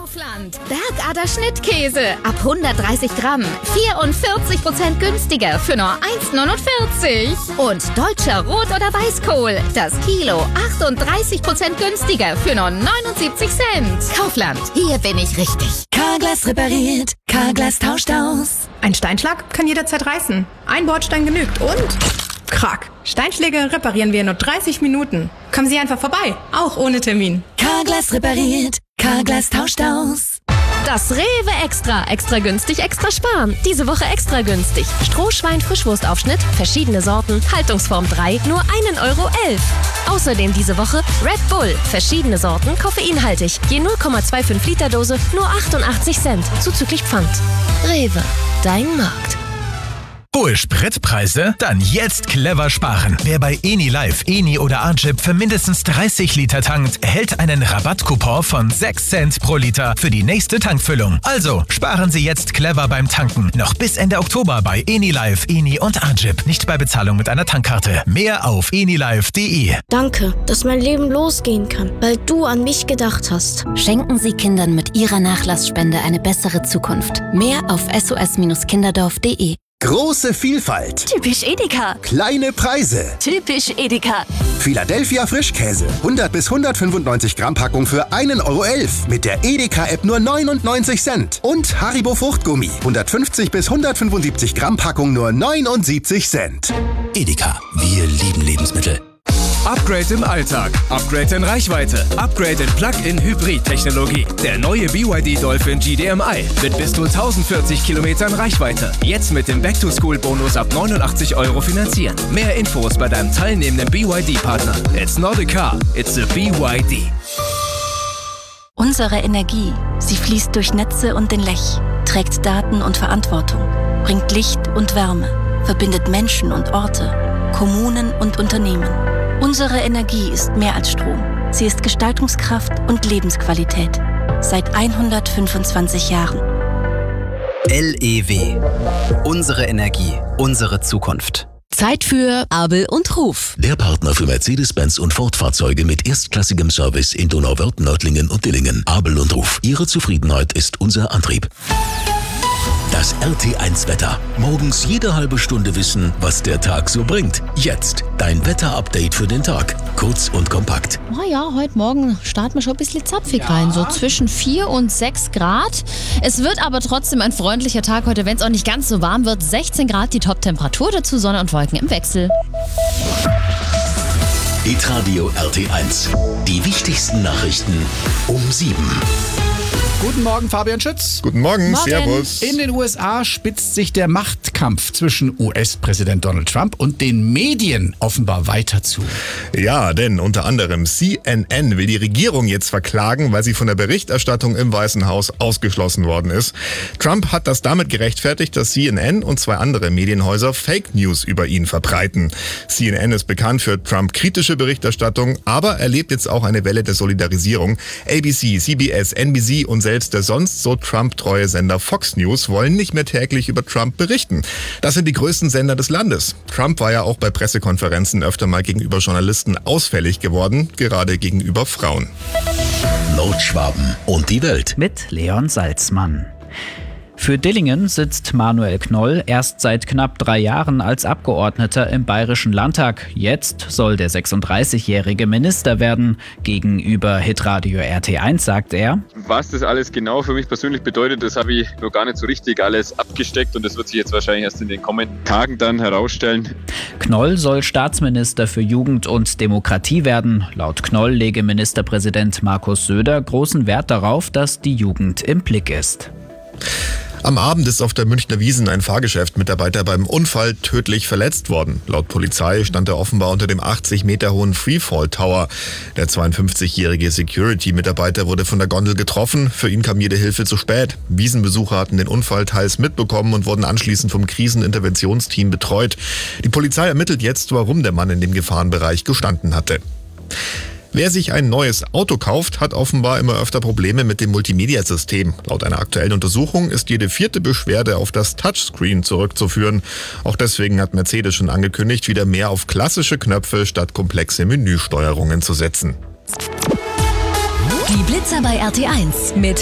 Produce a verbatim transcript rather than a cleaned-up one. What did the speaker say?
Kaufland. Bergader Schnittkäse. Ab hundertdreißig Gramm. vierundvierzig Prozent günstiger für nur eins neunundvierzig. Und deutscher Rot- oder Weißkohl. Das Kilo achtunddreißig Prozent günstiger für nur neunundsiebzig Cent. Kaufland. Hier bin ich richtig. Carglass repariert. Carglass tauscht aus. Ein Steinschlag kann jederzeit reißen. Ein Bordstein genügt und... Krack. Steinschläge reparieren wir in nur dreißig Minuten. Kommen Sie einfach vorbei, auch ohne Termin. Carglass repariert. Carglass tauscht aus. Das Rewe Extra. Extra günstig, extra sparen. Diese Woche extra günstig. Strohschwein Frischwurstaufschnitt, verschiedene Sorten, Haltungsform drei, nur ein Euro elf. Außerdem diese Woche Red Bull, verschiedene Sorten, koffeinhaltig. Je null Komma fünfundzwanzig Liter Dose, nur achtundachtzig Cent, zuzüglich Pfand. Rewe, dein Markt. Hohe Spritpreise? Dann jetzt clever sparen. Wer bei EniLive, Eni oder Agip für mindestens dreißig Liter tankt, erhält einen Rabattcoupon von sechs Cent pro Liter für die nächste Tankfüllung. Also sparen Sie jetzt clever beim Tanken. Noch bis Ende Oktober bei EniLive, Eni und Agip. Nicht bei Bezahlung mit einer Tankkarte. Mehr auf enilive punkt de. Danke, dass mein Leben losgehen kann, weil du an mich gedacht hast. Schenken Sie Kindern mit Ihrer Nachlassspende eine bessere Zukunft. Mehr auf s o s kinderdorf punkt de. Große Vielfalt. Typisch Edeka. Kleine Preise. Typisch Edeka. Philadelphia Frischkäse. hundert bis hundertfünfundneunzig Gramm Packung für ein Euro elf. Mit der Edeka-App nur neunundneunzig Cent. Und Haribo Fruchtgummi. hundertfünfzig bis hundertfünfundsiebzig Gramm Packung nur neunundsiebzig Cent. Edeka. Wir lieben Lebensmittel. Upgrade im Alltag, Upgrade in Reichweite, Upgrade in Plug-in-Hybrid-Technologie. Der neue B Y D Dolphin G D M I mit bis zu tausendvierzig Kilometern Reichweite. Jetzt mit dem Back-to-School-Bonus ab neunundachtzig Euro finanzieren. Mehr Infos bei deinem teilnehmenden B Y D-Partner. It's not a car, it's a B Y D. Unsere Energie, sie fließt durch Netze und den Lech, trägt Daten und Verantwortung, bringt Licht und Wärme, verbindet Menschen und Orte, Kommunen und Unternehmen. Unsere Energie ist mehr als Strom. Sie ist Gestaltungskraft und Lebensqualität. Seit hundertfünfundzwanzig Jahren. L E W. Unsere Energie, unsere Zukunft. Zeit für Abel und Ruf. Der Partner für Mercedes-Benz und Ford-Fahrzeuge mit erstklassigem Service in Donauwörth, Nördlingen und Dillingen. Abel und Ruf. Ihre Zufriedenheit ist unser Antrieb. Das R T eins Wetter. Morgens jede halbe Stunde wissen, was der Tag so bringt. Jetzt dein Wetter-Update für den Tag. Kurz und kompakt. Oh ja, heute Morgen starten wir schon ein bisschen zapfig ja. rein. So zwischen vier und sechs Grad. Es wird aber trotzdem ein freundlicher Tag heute, wenn es auch nicht ganz so warm wird. sechzehn Grad die Top-Temperatur, dazu Sonne und Wolken im Wechsel. Hitradio R T eins. Die wichtigsten Nachrichten um sieben. Guten Morgen, Fabian Schütz. Guten Morgen, Morgen. Servus. In den U S A spitzt sich der Machtkampf zwischen U S-Präsident Donald Trump und den Medien offenbar weiter zu. Ja, denn unter anderem C N N will die Regierung jetzt verklagen, weil sie von der Berichterstattung im Weißen Haus ausgeschlossen worden ist. Trump hat das damit gerechtfertigt, dass C N N und zwei andere Medienhäuser Fake News über ihn verbreiten. C N N ist bekannt für Trump-kritische Berichterstattung, aber erlebt jetzt auch eine Welle der Solidarisierung. A B C, C B S, N B C und selbst der sonst so Trump-treue Sender Fox News wollen nicht mehr täglich über Trump berichten. Das sind die größten Sender des Landes. Trump war ja auch bei Pressekonferenzen öfter mal gegenüber Journalisten ausfällig geworden, gerade gegenüber Frauen. Nordschwaben und die Welt. Mit Leon Salzmann. Für Dillingen sitzt Manuel Knoll erst seit knapp drei Jahren als Abgeordneter im Bayerischen Landtag. Jetzt soll der sechsunddreißigjährige Minister werden. Gegenüber Hitradio R T eins sagt er: Was das alles genau für mich persönlich bedeutet, das habe ich noch gar nicht so richtig alles abgesteckt und das wird sich jetzt wahrscheinlich erst in den kommenden Tagen dann herausstellen. Knoll soll Staatsminister für Jugend und Demokratie werden. Laut Knoll lege Ministerpräsident Markus Söder großen Wert darauf, dass die Jugend im Blick ist. Am Abend ist auf der Münchner Wiesn ein Fahrgeschäftmitarbeiter beim Unfall tödlich verletzt worden. Laut Polizei stand er offenbar unter dem achtzig Meter hohen Freefall Tower. Der zweiundfünfzigjährige Security-Mitarbeiter wurde von der Gondel getroffen. Für ihn kam jede Hilfe zu spät. Wiesnbesucher hatten den Unfall teils mitbekommen und wurden anschließend vom Kriseninterventionsteam betreut. Die Polizei ermittelt jetzt, warum der Mann in dem Gefahrenbereich gestanden hatte. Wer sich ein neues Auto kauft, hat offenbar immer öfter Probleme mit dem Multimedia-System. Laut einer aktuellen Untersuchung ist jede vierte Beschwerde auf das Touchscreen zurückzuführen. Auch deswegen hat Mercedes schon angekündigt, wieder mehr auf klassische Knöpfe statt komplexe Menüsteuerungen zu setzen. Die Blitzer bei R T eins mit